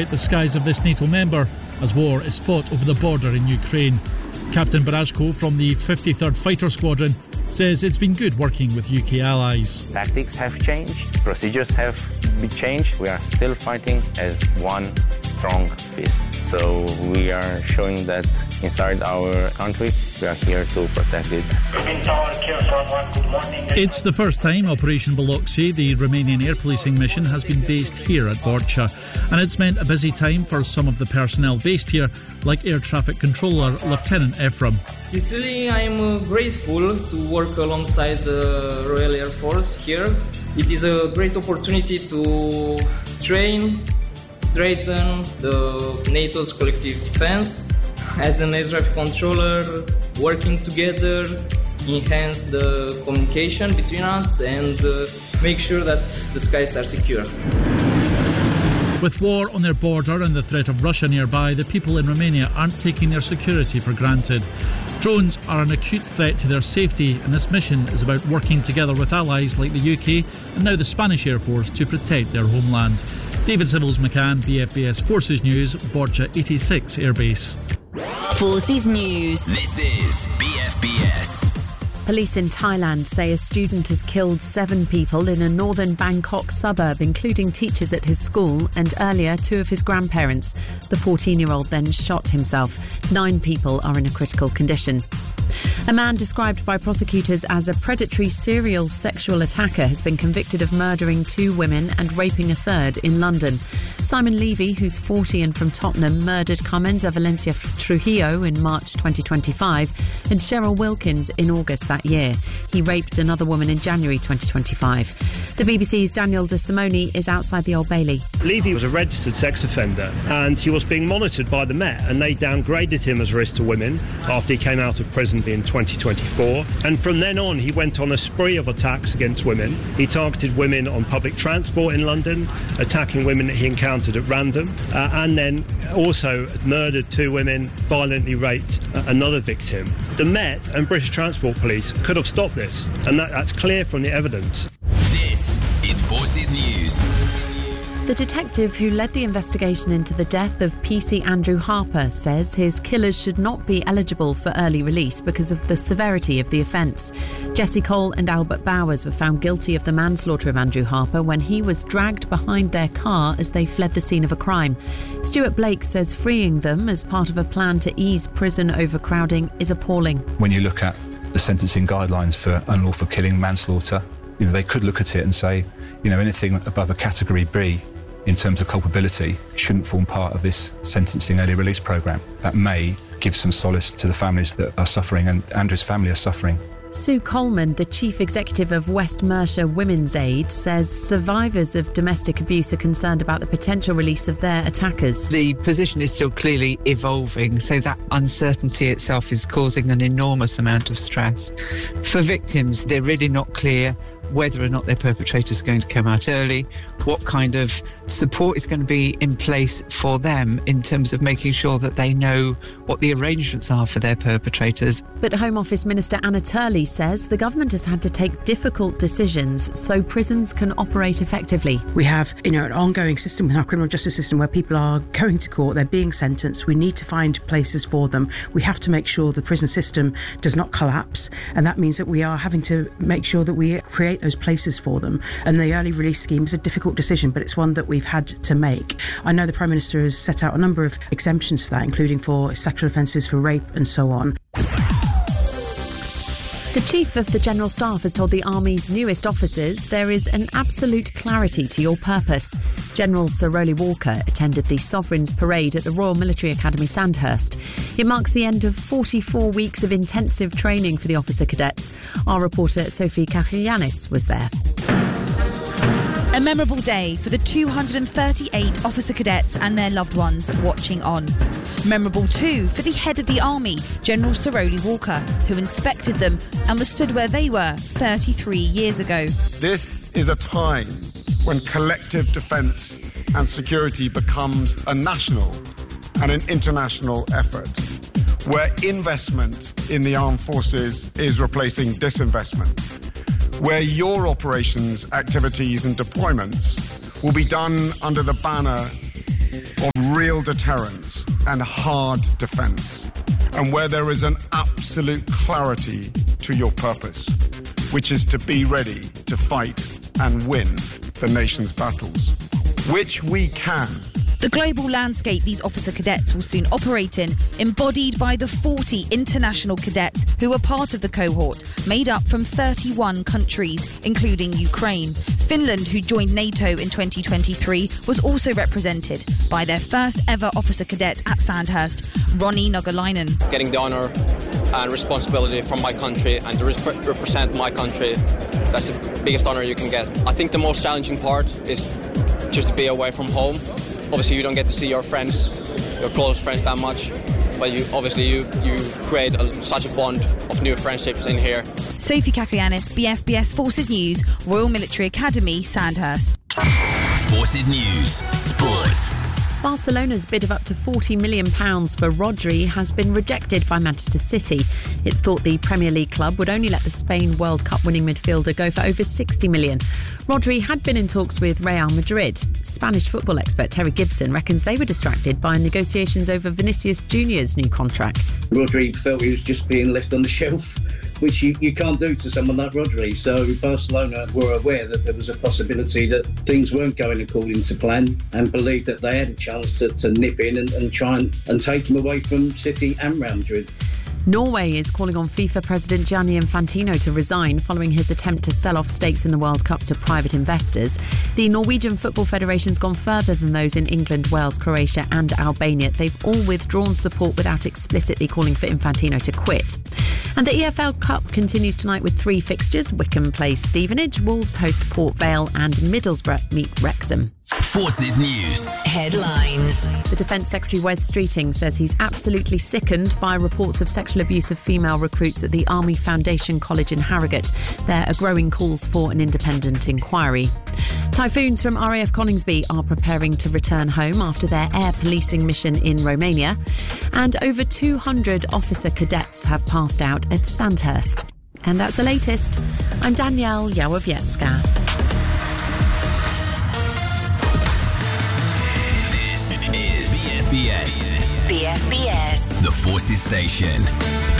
protect the skies of this NATO member as war is fought over the border in Ukraine. Captain Barashko from the 53rd Fighter Squadron says it's been good working with UK allies. Tactics have changed, procedures have been changed. We are still fighting as one strong fist. So we are showing that inside our country, we are here to protect it. It's the first time Operation Biloxi, the Romanian air policing mission, has been based here at Borcea, and it's meant a busy time for some of the personnel based here, like Air Traffic Controller Lieutenant Ephraim. Sincerely, I'm grateful to work alongside the Royal Air Force here. It is a great opportunity to train, strengthen the NATO's collective defense. As an air traffic controller, working together, enhance the communication between us and make sure that the skies are secure. With war on their border and the threat of Russia nearby, the people in Romania aren't taking their security for granted. Drones are an acute threat to their safety, and this mission is about working together with allies like the UK and now the Spanish Air Force to protect their homeland. David Sybills-McCann, BFBS Forces News, Borcea 86 Airbase. Forces News. This is BFBS. Police in Thailand say a student has killed 7 people in a northern Bangkok suburb, including teachers at his school and earlier 2 of his grandparents. The 14-year-old then shot himself. 9 people are in a critical condition. A man described by prosecutors as a predatory serial sexual attacker has been convicted of murdering 2 women and raping a 3rd in London. Simon Levy, who's 40 and from Tottenham, murdered Carmenza Valencia Trujillo in March 2025 and Cheryl Wilkins in August that year. He raped another woman in January 2025. The BBC's Daniel De Simone is outside the Old Bailey. Levy was a registered sex offender and he was being monitored by the Met, and they downgraded him as a risk to women after he came out of prison in 2024. And from then on, he went on a spree of attacks against women. He targeted women on public transport in London, attacking women that he encountered at random, and then also murdered 2 women, violently raped another victim. The Met and British Transport Police could have stopped this, and that's clear from the evidence. This is Forces News. The detective who led the investigation into the death of PC Andrew Harper says his killers should not be eligible for early release because of the severity of the offence. Jesse Cole and Albert Bowers were found guilty of the manslaughter of Andrew Harper when he was dragged behind their car as they fled the scene of a crime. Stuart Blake says freeing them as part of a plan to ease prison overcrowding is appalling. When you look at the sentencing guidelines for unlawful killing, manslaughter, they could look at it and say, anything above a category B in terms of culpability shouldn't form part of this sentencing early release programme. That may give some solace to the families that are suffering, and Andrew's family are suffering. Sue Coleman, the chief executive of West Mercia Women's Aid, says survivors of domestic abuse are concerned about the potential release of their attackers. The position is still clearly evolving, so that uncertainty itself is causing an enormous amount of stress. For victims, they're really not clear whether or not their perpetrators are going to come out early, what kind of support is going to be in place for them in terms of making sure that they know what the arrangements are for their perpetrators. But Home Office Minister Anna Turley says the government has had to take difficult decisions so prisons can operate effectively. We have, an ongoing system in our criminal justice system where people are going to court, they're being sentenced. We need to find places for them. We have to make sure the prison system does not collapse, and that means that we are having to make sure that we create those places for them. And the early release scheme is a difficult decision, but it's one that we've had to make. I know the Prime Minister has set out a number of exemptions for that, including for sexual offences, for rape and so on. The Chief of the General Staff has told the Army's newest officers there is an absolute clarity to your purpose. General Sir Rowley Walker attended the Sovereign's Parade at the Royal Military Academy Sandhurst. It marks the end of 44 weeks of intensive training for the officer cadets. Our reporter Sophie Kachianis was there. A memorable day for the 238 officer cadets and their loved ones watching on. Memorable too for the head of the Army, General Sir Rowley Walker, who inspected them and was stood where they were 33 years ago. This is a time when collective defence and security becomes a national and an international effort, where investment in the armed forces is replacing disinvestment, where your operations, activities and deployments will be done under the banner of real deterrence and hard defence, and where there is an absolute clarity to your purpose, which is to be ready to fight and win the nation's battles, which we can. The global landscape these officer cadets will soon operate in, embodied by the 40 international cadets who are part of the cohort, made up from 31 countries, including Ukraine. Finland, who joined NATO in 2023, was also represented by their first ever officer cadet at Sandhurst, Ronnie Nogalainen. Getting the honour and responsibility from my country and to represent my country, that's the biggest honour you can get. I think the most challenging part is just to be away from home. Obviously, you don't get to see your friends, your close friends that much, but you create such a bond of new friendships in here. Sophie Kakianis, BFBS Forces News, Royal Military Academy, Sandhurst. Forces News, Sports. Barcelona's bid of up to £40 million for Rodri has been rejected by Manchester City. It's thought the Premier League club would only let the Spain World Cup winning midfielder go for over £60 million. Rodri had been in talks with Real Madrid. Spanish football expert Terry Gibson reckons they were distracted by negotiations over Vinicius Junior's new contract. Rodri felt he was just being left on the shelf, which you can't do to someone like Rodri. So Barcelona were aware that there was a possibility that things weren't going according to plan and believed that they had a chance to nip in and try and take him away from City and Real Madrid. Norway is calling on FIFA President Gianni Infantino to resign following his attempt to sell off stakes in the World Cup to private investors. The Norwegian Football Federation's gone further than those in England, Wales, Croatia and Albania. They've all withdrawn support without explicitly calling for Infantino to quit. And the EFL Cup continues tonight with 3 fixtures. Wycombe plays Stevenage, Wolves host Port Vale and Middlesbrough meet Wrexham. Forces News headlines. The Defence Secretary Wes Streeting says he's absolutely sickened by reports of sexual abuse of female recruits at the Army Foundation College in Harrogate. There are growing calls for an independent inquiry. Typhoons from RAF Coningsby are preparing to return home after their air policing mission in Romania. And over 200 officer cadets have passed out at Sandhurst. And that's the latest. I'm Danielle Yawowiecka. BFBS. BFBS. The Forces Station.